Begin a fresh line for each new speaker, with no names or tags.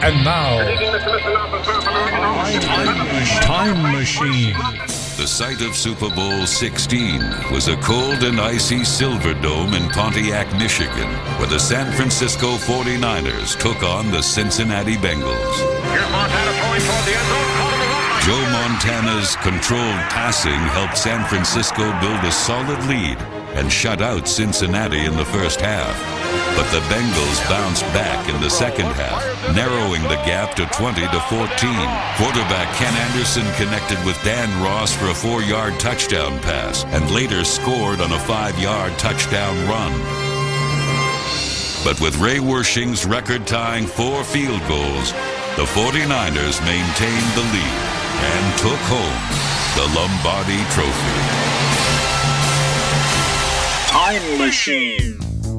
And now, Time Machine.
The site of Super Bowl 16 was a cold and icy Silverdome in Pontiac, Michigan, where the San Francisco 49ers took on the Cincinnati Bengals.
Here's Montana throwing toward the end zone.
Joe Montana's controlled passing helped San Francisco build a solid lead and shut out Cincinnati in the first half. But the Bengals bounced back in the second half, narrowing the gap to 20-14. Quarterback Ken Anderson connected with Dan Ross for a 4-yard touchdown pass and later scored on a 5-yard touchdown run. But with Ray Wersching's record-tying 4 field goals, the 49ers maintained the lead and took home the Lombardi Trophy.
Time Machine.